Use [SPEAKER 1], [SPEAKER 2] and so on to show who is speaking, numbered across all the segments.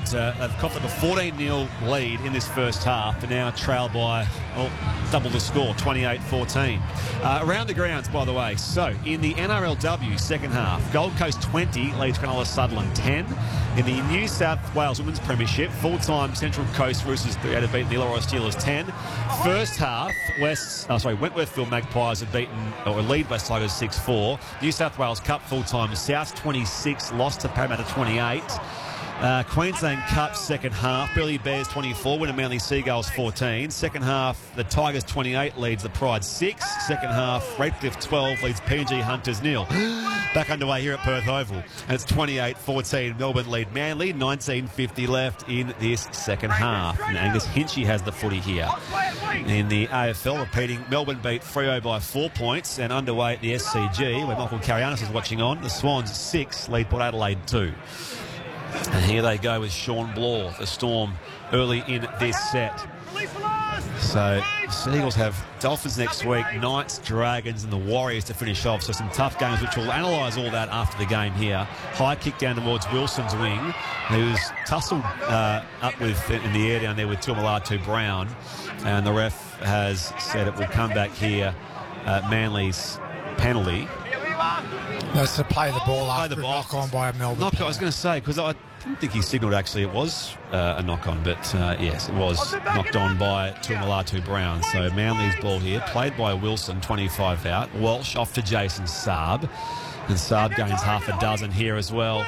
[SPEAKER 1] they've copped up a 14-0 lead in this first half, and now trail by double the score, 28-14. Around the grounds, by the way. So in the NRLW second half, Gold Coast 20 leads Cronulla Sutherland 10. In the New South Wales Women's Premiership, full-time Central Coast Roosters had beaten the Illawarra Steelers 10. First half, Wentworthville Magpies had lead West Tigers 6-4. New South Wales Cup full-time South 26 lost to Parramatta 28. Queensland Cup second half, Burleigh Bears 24, winner Manly Seagulls 14. Second half, the Tigers 28 leads the Pride 6. Second half, Redcliffe 12 leads PNG Hunters 0. Back underway here at Perth Oval, and it's 28-14. Melbourne lead Manly, 19:50 left in this second half. And Angus Hinchy has the footy here. In the AFL, repeating, Melbourne beat Freo by 4 points, and underway at the SCG, where Michael Carianis is watching on, the Swans 6 lead Port Adelaide 2. And here they go with Sean Blore, the Storm, early in this set. So, Seagulls have Dolphins next week, Knights, Dragons and the Warriors to finish off. So some tough games, which we'll analyse all that after the game here. High kick down towards Wilson's wing, who's tussled up with in the air down there with Tuamulatu Brown. And the ref has said it will come back here. Manly's penalty.
[SPEAKER 2] That's to play the ball after a knock-on by a Melbourne.
[SPEAKER 1] I was going to say, because I didn't think he signalled actually it was a knock-on, but yes, it was knocked on by Tuamulatu Brown. So Manly's ball here, played by Wilson, 25 out. Walsh off to Jason Saab, and Saab gains half a dozen here as well.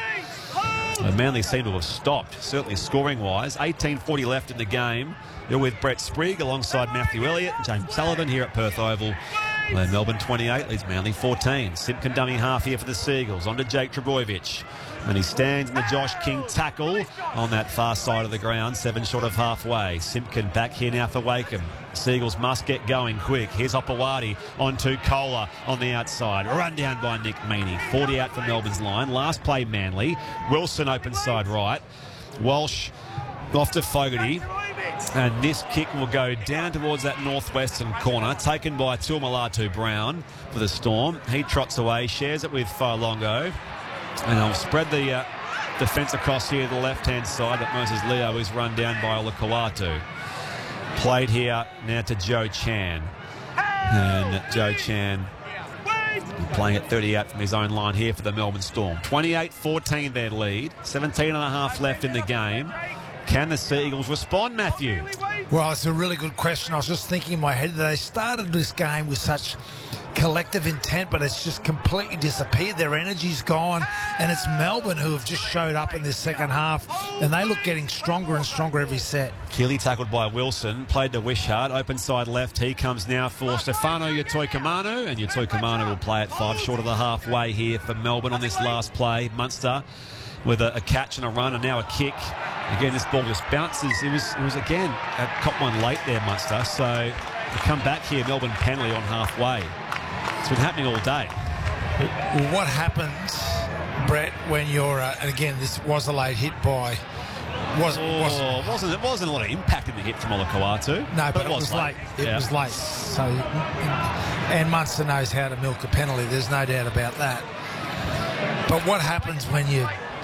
[SPEAKER 1] Manly seem to have stopped, certainly scoring-wise. 18:40 left in the game. You're with Brett Sprigg alongside Matthew Elliott and James Sullivan here at Perth Oval. Melbourne 28 leads Manly 14. Simpkin dummy half here for the Seagulls. On to Jake Trbojevic. And he stands in the Josh King tackle on that far side of the ground, 7 short of halfway. Simpkin back here now for Wakeham. Seagulls must get going quick. Here's Opawati on to Kohler on the outside. Run down by Nick Meaney. 40 out for Melbourne's line. Last play Manly. Wilson open side right. Walsh off to Fogarty. And this kick will go down towards that northwestern corner, taken by Tuamulatu Brown for the Storm. He trots away, shares it with Faolongo, and they'll spread the defence across here to the left-hand side, but Moses Leo is run down by Olakau'atu. Played here now to Joe Chan. And Joe Chan playing at 30 out from his own line here for the Melbourne Storm. 28-14 their lead, 17 and a half left in the game. Can the Seagulls respond, Matthew?
[SPEAKER 2] Well, it's a really good question. I was just thinking in my head that they started this game with such collective intent, but it's just completely disappeared. Their energy's gone, and it's Melbourne who have just showed up in this second half, and they look getting stronger and stronger every set.
[SPEAKER 1] Keeley tackled by Wilson, played to Wishart, open side left. He comes now for Stefano Yatoikamanu, and Yatoikamanu will play at 5 short of the halfway here for Melbourne on this last play. Munster with a catch and a run, and now a kick. Again, this ball just bounces. It was again, caught one late there, Munster. So to come back here, Melbourne penalty on halfway. It's been happening all day.
[SPEAKER 2] Well, what happens, Brett, when you're, and again, this was a late hit by...
[SPEAKER 1] It wasn't a lot of impact in the hit from Olakau'atu.
[SPEAKER 2] No, but it was late. It was late. So, and Munster knows how to milk a penalty. There's no doubt about that. But what happens when you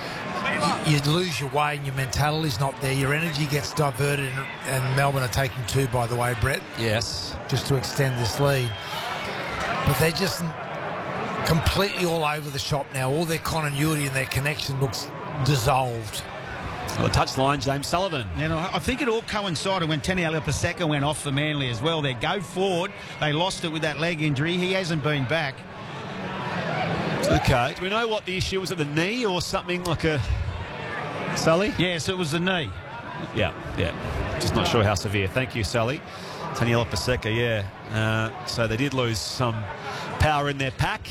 [SPEAKER 2] lose your way and your mentality's not there, your energy gets diverted, and Melbourne are taking 2, by the way, Brett.
[SPEAKER 1] Yes.
[SPEAKER 2] Just to extend this lead. But they're just completely all over the shop now. All their continuity and their connection looks dissolved.
[SPEAKER 1] Well, the touchline, James Sullivan.
[SPEAKER 3] You know, I think it all coincided when Teni Leopeseka went off for Manly as well. They go forward. They lost it with that leg injury. He hasn't been back.
[SPEAKER 1] Okay. Do we know what the issue was? At the knee or something like a... Sally?
[SPEAKER 3] Yes, it was the knee.
[SPEAKER 1] Yeah. Just not sure how severe. Thank you, Sally. Taniela Paseka, yeah. So they did lose some power in their pack.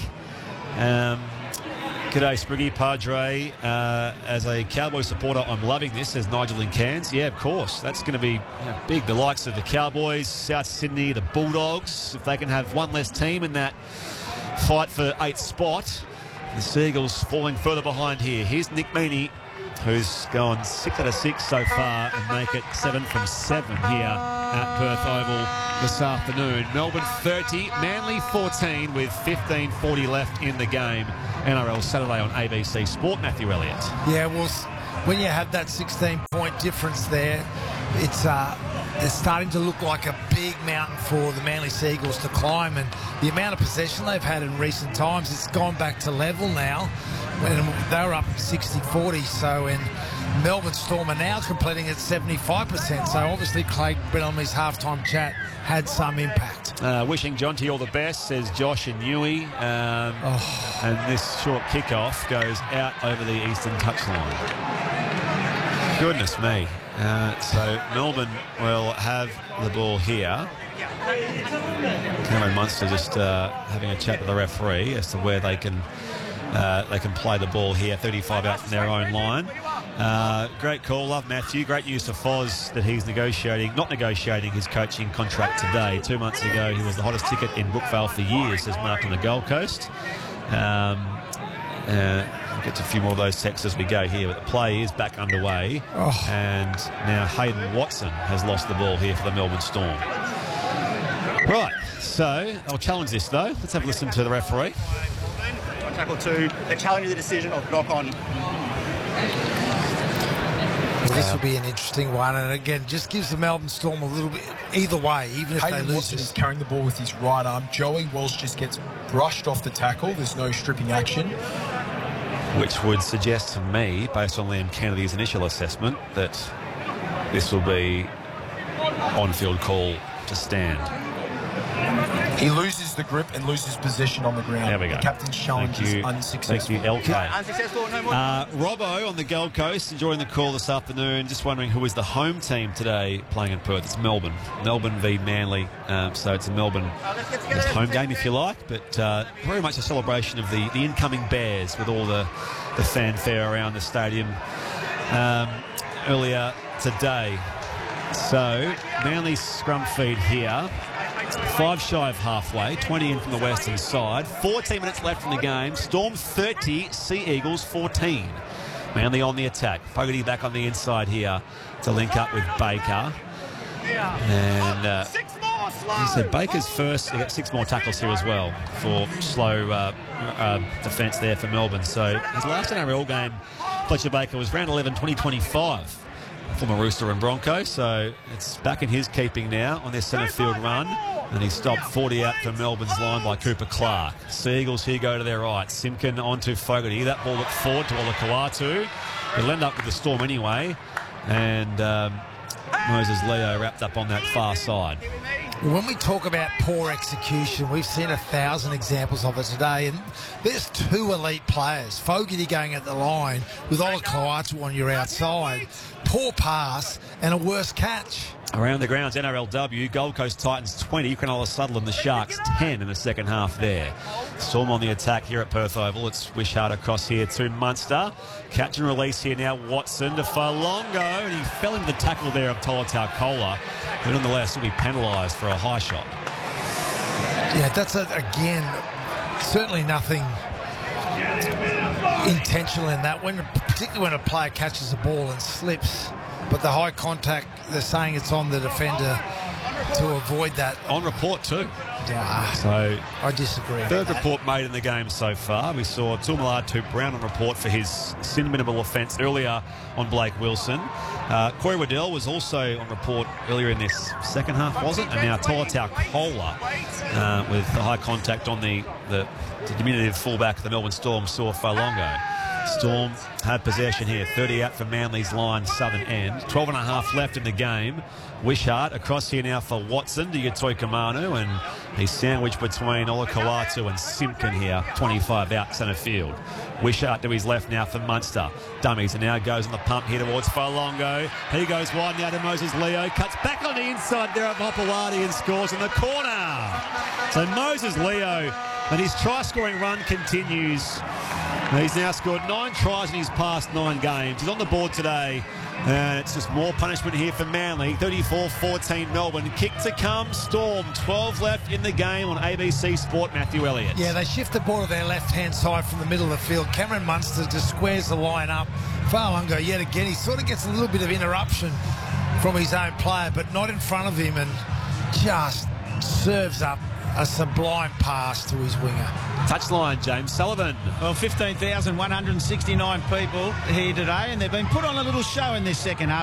[SPEAKER 1] G'day, Spriggy Padre. As a Cowboy supporter, I'm loving this, says Nigel in Cairns. Yeah, of course. That's going to be big. The likes of the Cowboys, South Sydney, the Bulldogs. If they can have one less team in that fight for 8th spot. The Seagulls falling further behind here. Here's Nick Meaney, who's gone 6 out of 6 so far and make it 7 from 7 here at Perth Oval this afternoon. Melbourne 30, Manly 14 with 15:40 left in the game. NRL Saturday on ABC Sport. Matthew Elliott.
[SPEAKER 2] Yeah, well, when you have that 16-point difference there, it's starting to look like a big mountain for the Manly Seagulls to climb, and the amount of possession they've had in recent times, it's gone back to level now. When they were up 60-40, so in Melbourne Storm are now completing at 75%. So obviously Craig Bellami's halftime chat had some impact.
[SPEAKER 1] Wishing Jonty all the best, says Josh and Newey. And this short kickoff goes out over the eastern touchline. Goodness me. So Melbourne will have the ball here. Cameron Munster just having a chat with the referee as to where they can play the ball here, 35 out from their own line. Great call, love Matthew. Great news to Foz that he's not negotiating his coaching contract today. 2 months ago, he was the hottest ticket in Brookvale for years, says Mark on the Gold Coast. We'll get to a few more of those texts as we go here, but the play is back underway. And now Hayden Watson has lost the ball here for the Melbourne Storm. Right, so I'll challenge this though. Let's have a listen to the referee.
[SPEAKER 4] Tackle 2, they challenge the decision of knock on.
[SPEAKER 2] Well, this will be an interesting one, and again, just gives the Melbourne Storm a little bit either way, even if
[SPEAKER 5] Hayden
[SPEAKER 2] they lose.
[SPEAKER 5] Watson is carrying the ball with his right arm. Joey Wells just gets brushed off the tackle. There's no stripping action.
[SPEAKER 1] Which would suggest to me, based on Liam Kennedy's initial assessment, that this will be on-field call to stand.
[SPEAKER 5] He loses the grip and loses possession on the ground.
[SPEAKER 1] There we go.
[SPEAKER 5] The captain's challenge is unsuccessful.
[SPEAKER 1] Thank you, LK.
[SPEAKER 4] Unsuccessful, no more.
[SPEAKER 1] Robbo on the Gold Coast, enjoying the call this afternoon. Just wondering who is the home team today playing in Perth. It's Melbourne. Melbourne v Manly. So it's a Melbourne home game, if you like. But very much a celebration of the incoming Bears with all the fanfare around the stadium earlier today. So Manly scrum feed here. 5 shy of halfway, 20 in from the western side. 14 minutes left in the game. Storm 30, Sea Eagles 14. Manly on the attack. Fogarty back on the inside here to link up with Baker. And he said Baker's first. He got 6 more tackles here as well for slow defence there for Melbourne. So his last NRL game, Fletcher Baker, was round 11, 2025. Former Rooster and Bronco, so it's back in his keeping now on their centre field run, and he stopped 40 out from Melbourne's line by Cooper Clark. Sea Eagles here go to their right. Simpkin onto Fogarty. That ball looked forward to Olakau'atu. He'll end up with the Storm anyway, and Moses Leo wrapped up on that far side.
[SPEAKER 2] When we talk about poor execution, we've seen 1,000 examples of it today, and there's 2 elite players. Fogarty going at the line with Olakau'atu on your outside. Poor pass and a worse catch.
[SPEAKER 1] Around the grounds, NRLW, Gold Coast Titans 20, Cronulla Sutherland, the Sharks 10 in the second half there. Storm on the attack here at Perth Oval. It's Wishart across here to Munster. Catch and release here now, Watson to Falongo, and he fell into the tackle there of Tolutau, but nonetheless will be penalised for a high shot.
[SPEAKER 2] Yeah, that's, again, certainly nothing intentional in that, particularly when a player catches the ball and slips. But the high contact, they're saying it's on the defender to avoid that.
[SPEAKER 1] On report too.
[SPEAKER 2] Yeah,
[SPEAKER 1] so
[SPEAKER 2] I disagree.
[SPEAKER 1] Third report made in the game so far. We saw Tuamala Brown on report for his sin minimal offence earlier on Blake Wilson. Corey Waddell was also on report earlier in this second half, was it? And now Tolutau with the high contact on the diminutive fullback of the Melbourne Storm, Saw Falongo. Storm had possession here, 30 out from Manly's line, southern end. 12 and a half left in the game. Wishart across here now for Watson to Yatoi Kamanu, and he's sandwiched between Olakau'atu and Simpkin here, 25 out centre field. Wishart to his left now for Munster. Dummies, and now goes on the pump here towards Falongo. He goes wide now to Moses Leo, cuts back on the inside there of Hopewadi and scores in the corner. So Moses Leo, and his try-scoring run continues. He's now scored 9 tries in his past 9 games. He's on the board today, and it's just more punishment here for Manly. 34-14 Melbourne. Kick to come, Storm. 12 left in the game on ABC Sport, Matthew Elliott.
[SPEAKER 2] Yeah, they shift the ball to their left-hand side from the middle of the field. Cameron Munster just squares the line up. Falongo, yet again, he sort of gets a little bit of interruption from his own player, but not in front of him, and just serves up a sublime pass to his winger.
[SPEAKER 1] Touchline, James Sullivan.
[SPEAKER 3] Well, 15,169 people here today, and they've been put on a little show in this second half.